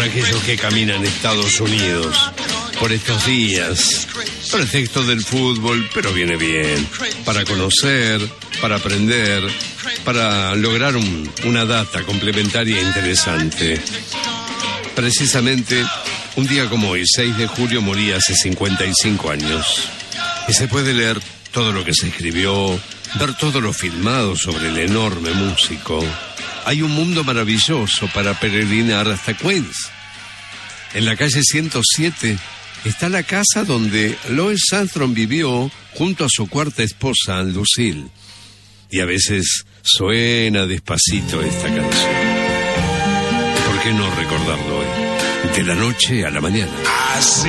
aquellos que caminan Estados Unidos por estos días. Pretexto del fútbol, pero viene bien. Para conocer, para aprender, para lograr una data complementaria interesante. Precisamente, un día como hoy, 6 de julio, moría hace 55 años. Y se puede leer todo lo que se escribió, ver todo lo filmado sobre el enorme músico. Hay un mundo maravilloso para peregrinar hasta Queens. En la calle 107 está la casa donde Louis Armstrong vivió junto a su cuarta esposa, Lucille. Y a veces suena despacito esta canción. ¿Por qué no recordarlo hoy? De la noche a la mañana.